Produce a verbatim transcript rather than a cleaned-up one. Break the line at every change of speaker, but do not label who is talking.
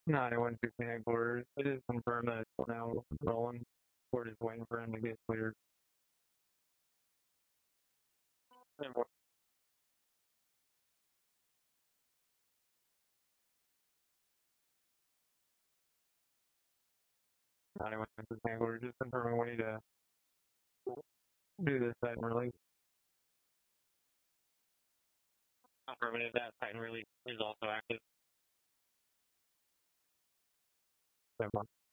No, I went to connect orders. It is confirmed that it's now rolling. We're just waiting for him to get cleared. And what- I went to connect orders, just confirming we need to do this site and release. Confirming that site and release is also active.